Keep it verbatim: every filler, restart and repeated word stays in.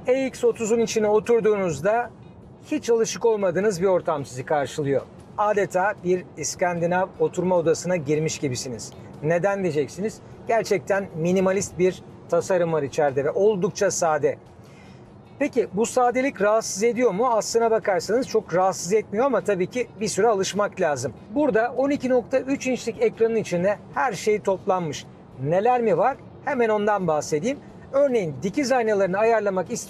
E X otuzun içine oturduğunuzda hiç alışık olmadığınız bir ortam sizi karşılıyor. Adeta bir İskandinav oturma odasına girmiş gibisiniz. Neden diyeceksiniz? Gerçekten minimalist bir tasarım var içeride ve oldukça sade. Peki bu sadelik rahatsız ediyor mu? Aslına bakarsanız çok rahatsız etmiyor ama tabii ki bir süre alışmak lazım. Burada on iki nokta üç inçlik ekranın içinde her şey toplanmış. Neler mi var? Hemen ondan bahsedeyim. Örneğin dikiz aynalarını ayarlamak istiyorsanız